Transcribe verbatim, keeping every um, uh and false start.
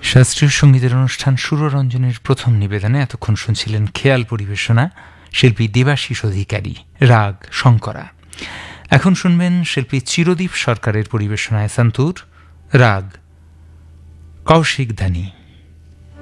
শাস্ত্রীয় সঙ্গীতের অনুষ্ঠান সুররঞ্জনের প্রথম নিবেদনে এতক্ষণ শুনছিলেন খেয়াল পরিবেশনা, শিল্পী দেবাশিস অধিকারী, রাগ শঙ্করা। এখন শুনবেন শিল্পী চিরদীপ সরকারের পরিবেশনায় সন্তুর, রাগ কৌশিক ধানী।